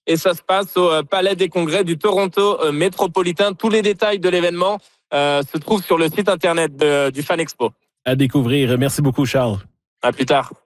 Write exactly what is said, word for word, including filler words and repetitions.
et ça se passe au Palais des Congrès du Toronto métropolitain. Tous les détails de l'événement euh, se trouvent sur le site internet de, du Fan Expo. À découvrir. Merci beaucoup, Charles. À plus tard.